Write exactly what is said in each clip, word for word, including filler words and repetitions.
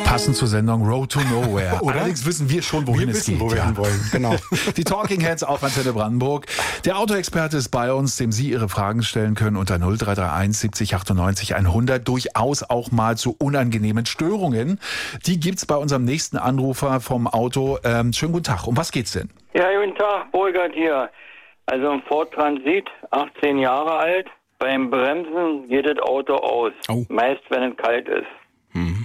Passend zur Sendung Road to Nowhere. Oder? Allerdings wissen wir schon, wohin wir es wissen, geht. wo wir ja. hinwollen. Genau. Die Talking Heads auf Antenne Brandenburg. Der Autoexperte ist bei uns, dem Sie Ihre Fragen stellen können unter null drei drei eins siebzig achtundneunzig hundert. Durchaus auch mal zu unangenehmen Störungen. Die gibt's bei unserem nächsten Anrufer vom Auto. Ähm, schönen guten Tag. Um was geht's denn? Ja, guten Tag, Burgert hier. Also ein Ford Transit, achtzehn Jahre alt. Beim Bremsen geht das Auto aus. Oh. Meist, wenn es kalt ist. Mhm.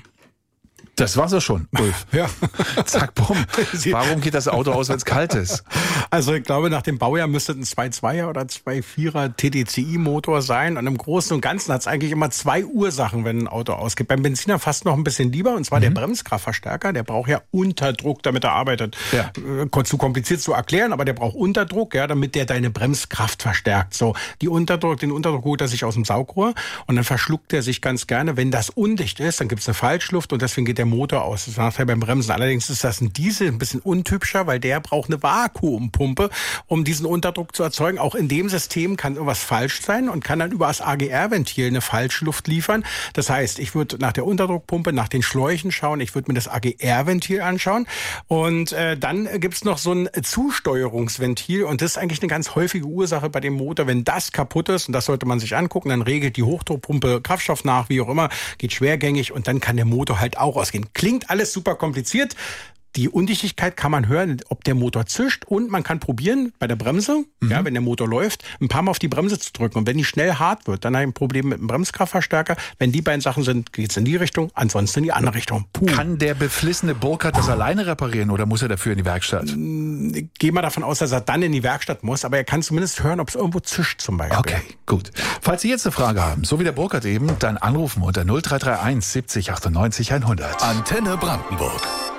Das war's ja schon, Ulf. Ja. Zack, bumm. Warum geht das Auto aus, wenn es kalt ist? Also ich glaube, nach dem Baujahr müsste es ein zwei Komma zweier oder zwei Komma vierer T D C I-Motor sein. Und im Großen und Ganzen hat es eigentlich immer zwei Ursachen, wenn ein Auto ausgeht. Beim Benziner fast noch ein bisschen lieber. Und zwar mhm. der Bremskraftverstärker. Der braucht ja Unterdruck, damit er arbeitet. Ja. Äh, zu kompliziert zu erklären, aber der braucht Unterdruck, ja, damit der deine Bremskraft verstärkt. So, die Unterdruck, den Unterdruck holt er sich aus dem Saugrohr und dann verschluckt er sich ganz gerne. Wenn das undicht ist, dann gibt es eine Falschluft und deswegen geht der Motor aus. Das ist ein Nachteil beim Bremsen. Allerdings ist das ein Diesel ein bisschen untypischer, weil der braucht eine Vakuumpumpe, um diesen Unterdruck zu erzeugen. Auch in dem System kann irgendwas falsch sein und kann dann über das A G R-Ventil eine Falschluft liefern. Das heißt, ich würde nach der Unterdruckpumpe, nach den Schläuchen schauen, ich würde mir das A G R-Ventil anschauen und äh, dann gibt's noch so ein Zusteuerungsventil und das ist eigentlich eine ganz häufige Ursache bei dem Motor. Wenn das kaputt ist, und das sollte man sich angucken, dann regelt die Hochdruckpumpe Kraftstoff nach, wie auch immer, geht schwergängig und dann kann der Motor halt auch ausgehen. Klingt alles super kompliziert. Die Undichtigkeit kann man hören, ob der Motor zischt und man kann probieren, bei der Bremse, mhm. ja, wenn der Motor läuft, ein paar Mal auf die Bremse zu drücken. Und wenn die schnell hart wird, dann habe ich ein Problem mit dem Bremskraftverstärker. Wenn die beiden Sachen sind, geht's in die Richtung, ansonsten in die andere Richtung. Puh. Kann der beflissene Burkhardt das alleine reparieren oder muss er dafür in die Werkstatt? Ich gehe mal davon aus, dass er dann in die Werkstatt muss, aber er kann zumindest hören, ob es irgendwo zischt zum Beispiel. Okay, gut. Falls Sie jetzt eine Frage haben, so wie der Burkhardt eben, dann anrufen unter null drei drei eins siebzig achtundneunzig hundert. Antenne Brandenburg.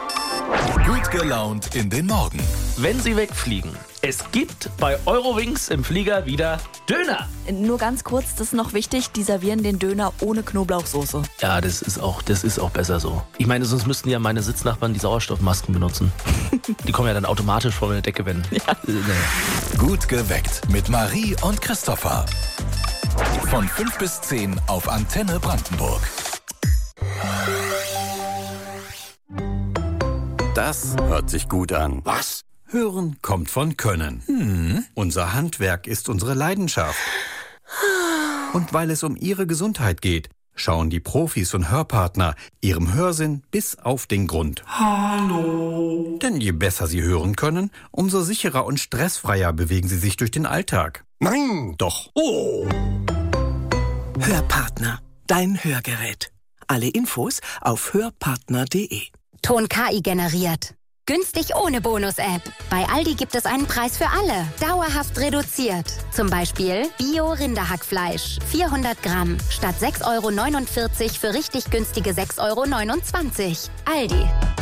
Gut gelaunt in den Morgen. Wenn Sie wegfliegen, es gibt bei Eurowings im Flieger wieder Döner. Nur ganz kurz, das ist noch wichtig, die servieren den Döner ohne Knoblauchsoße. Ja, das ist auch, das ist auch besser so. Ich meine, sonst müssten ja meine Sitznachbarn die Sauerstoffmasken benutzen. Die kommen ja dann automatisch vor meine Decke, wenn... Ja. Äh, naja. Gut geweckt mit Marie und Christopher. Von fünf bis zehn auf Antenne Brandenburg. Das hört sich gut an. Was? Hören kommt von Können. Hm. Unser Handwerk ist unsere Leidenschaft. Und weil es um Ihre Gesundheit geht, schauen die Profis und Hörpartner Ihrem Hörsinn bis auf den Grund. Hallo. Denn je besser Sie hören können, umso sicherer und stressfreier bewegen Sie sich durch den Alltag. Nein. Doch. Oh. Hörpartner, dein Hörgerät. Alle Infos auf hörpartner punkt de. Ton K I generiert. Günstig ohne Bonus-App. Bei Aldi gibt es einen Preis für alle. Dauerhaft reduziert. Zum Beispiel Bio-Rinderhackfleisch. vierhundert Gramm. Statt sechs Euro neunundvierzig für richtig günstige sechs Euro neunundzwanzig. Aldi.